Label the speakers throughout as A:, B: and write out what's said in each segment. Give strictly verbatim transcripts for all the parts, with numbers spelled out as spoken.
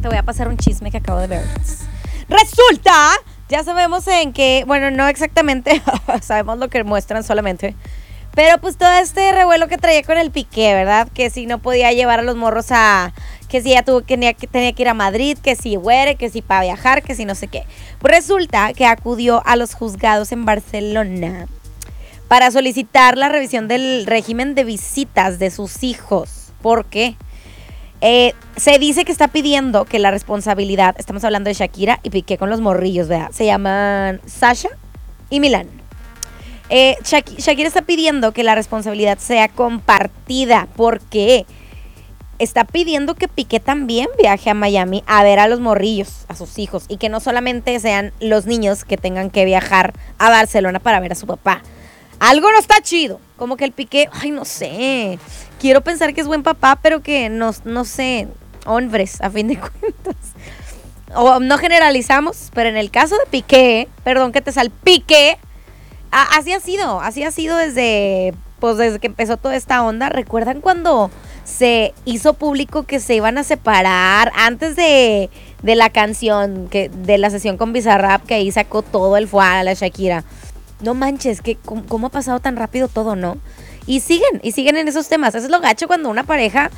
A: te voy a pasar un chisme que acabo de ver. Resulta, ya sabemos en qué, bueno, no exactamente, sabemos lo que muestran solamente, pero pues todo este revuelo que traía con el Piqué, ¿verdad? Que si no podía llevar a los morros a, que si ya tuvo, que tenía, que tenía que ir a Madrid, que si güere, que si para viajar, que si no sé qué. Pues resulta que acudió a los juzgados en Barcelona para solicitar la revisión del régimen de visitas de sus hijos. ¿Por qué? Eh, se dice que está pidiendo que la responsabilidad, estamos hablando de Shakira y Piqué con los morrillos, ¿verdad? Se llaman Sasha y Milán. Eh, Shak- Shakira está pidiendo que la responsabilidad sea compartida porque está pidiendo que Piqué también viaje a Miami a ver a los morrillos, a sus hijos, y que no solamente sean los niños que tengan que viajar a Barcelona para ver a su papá. Algo no está chido, como que el Piqué, ay, no sé, quiero pensar que es buen papá, pero que no, no sé, hombres, a fin de cuentas. O no generalizamos, pero en el caso de Piqué, perdón que te salpique, a- así ha sido, así ha sido desde, pues desde que empezó toda esta onda. ¿Recuerdan cuando se hizo público que se iban a separar antes de, de la canción, que, de la sesión con Bizarrap, que ahí sacó todo el fuá a la Shakira? No manches, que cómo, cómo ha pasado tan rápido todo, ¿no? Y siguen, y siguen en esos temas. Eso es lo gacho cuando una pareja,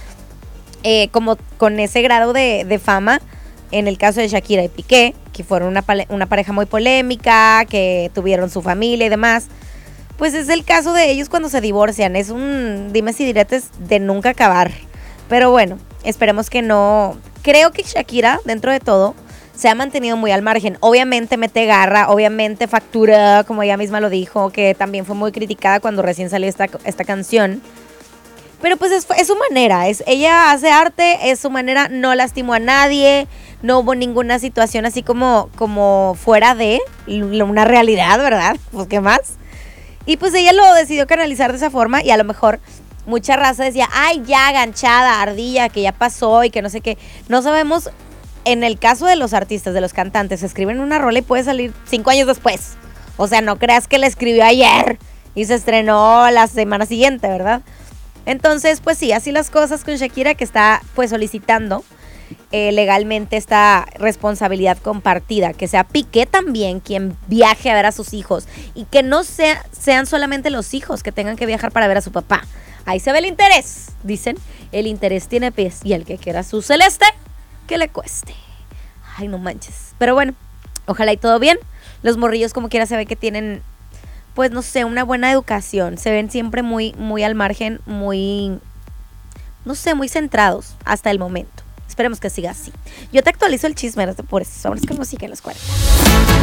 A: eh, como con ese grado de, de fama, en el caso de Shakira y Piqué, que fueron una, pale- una pareja muy polémica, que tuvieron su familia y demás, pues es el caso de ellos cuando se divorcian. Es un dimes y diretes de nunca acabar. Pero bueno, esperemos que no. Creo que Shakira, dentro de todo, se ha mantenido muy al margen. Obviamente mete garra, obviamente factura, como ella misma lo dijo, que también fue muy criticada cuando recién salió esta, esta canción. Pero pues es, es su manera, es, ella hace arte, es su manera, no lastimó a nadie, no hubo ninguna situación así como, como fuera de una realidad, ¿verdad? Pues qué más. Y pues ella lo decidió canalizar de esa forma y a lo mejor mucha raza decía, ay, ya, ganchada, ardilla, que ya pasó y que no sé qué. No sabemos, en el caso de los artistas, de los cantantes, escriben una rola y puede salir cinco años después. O sea, no creas que la escribió ayer y se estrenó la semana siguiente, ¿verdad? Entonces, pues sí, así las cosas con Shakira, que está pues solicitando eh, legalmente esta responsabilidad compartida, que sea Piqué también quien viaje a ver a sus hijos y que no sea, sean solamente los hijos que tengan que viajar para ver a su papá. Ahí se ve el interés, dicen, el interés tiene pies y el que quiera su celeste, que le cueste. Ay, no manches. Pero bueno, ojalá y todo bien. Los morrillos como quiera se ve que tienen, pues no sé, una buena educación. Se ven siempre muy, muy al margen, muy, no sé, muy centrados hasta el momento. Esperemos que siga así. Yo te actualizo el chisme, no te apures. Vámonos con música en los cuarenta.